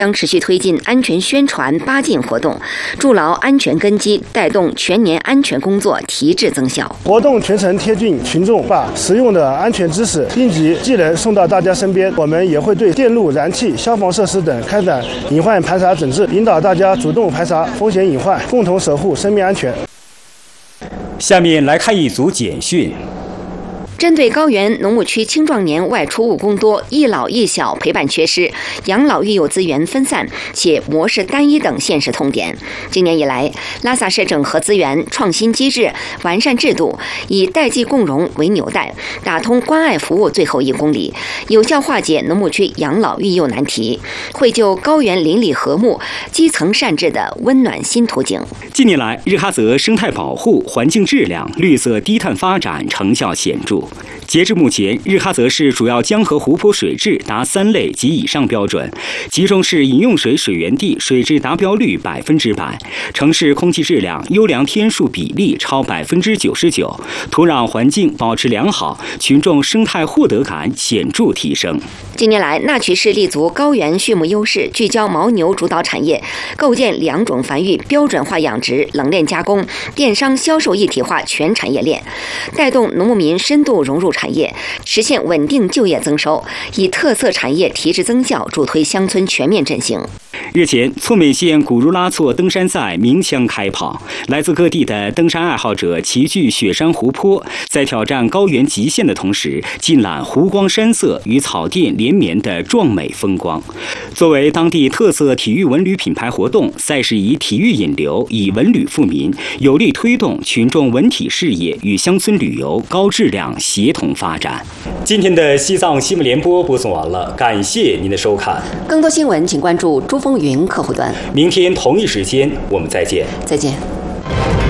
将持续推进安全宣传8进活动，筑牢安全根基，带动全年安全工作提质增效。 活动全程贴近群众，把实用的安全知识、应急技能送到大家身边。我们也会对电路、燃气、消防设施等开展隐患排查整治，引导大家主动排查风险隐患，共同守护生命安全。 下面来看一组简讯。 针对高原农牧区青壮年外出务工多、一老一小陪伴缺失、养老育幼资源分散且模式单一等现实痛点，今年以来，拉萨市整合资源、创新机制、完善制度，以代际共融为纽带，打通关爱服务最后1公里，有效化解农牧区养老育幼难题，绘就高原邻里和睦、基层善治的温暖新图景。 近年来，日喀则生态保护、环境质量、绿色低碳发展成效显著。截至目前，日喀则市主要江河湖泊水质达3类及以上标准，集中式饮用水水源地水质达标率100%，城市空气质量优良天数比例超99%，土壤环境保持良好，群众生态获得感显著提升。 近年来，纳曲市立足高原畜牧优势，聚焦牦牛主导产业，构建2种繁育、标准化养殖、冷链加工、电商销售一体化全产业链，带动农牧民深度融入产业，实现稳定就业增收，以特色产业提质增效，助推乡村全面振兴。 日前，措美县古如拉措登山赛鸣枪开跑，来自各地的登山爱好者齐聚雪山湖泊，在挑战高原极限的同时，尽览湖光山色与草甸连绵的壮美风光。作为当地特色体育文旅品牌活动，赛事以体育引流，以文旅富民，有力推动群众文体事业与乡村旅游高质量协同发展。今天的西藏新闻联播播送完了，感谢您的收看。 更多新闻请关注珠峰云客户端。 明天同一时间我们再见。 再见。